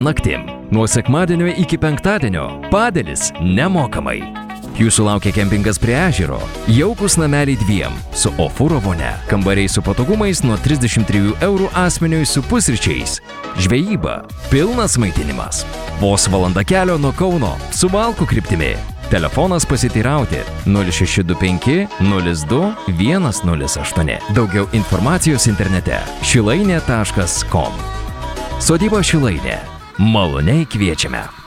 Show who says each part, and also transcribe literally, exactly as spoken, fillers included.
Speaker 1: naktim. Nuo sekmadienio iki penktadienio padėlis nemokamai. Jūsų laukia kempingas prie ežero, jaukus nameliai dviem, su ofūro vonia, kambariai su patogumais nuo trisdešimt trijų eurų asmeniui su pusryčiais, žvejyba, pilnas maitinimas. Vos valanda kelio nuo Kauno, Suvalkų kryptimi. Telefonas pasiteirauti nulis šeši du penki nulis du vienas nulis aštuoni. Daugiau informacijos internete šilainė taškas com. Sodyba Šilainė. Maloniai kviečiame.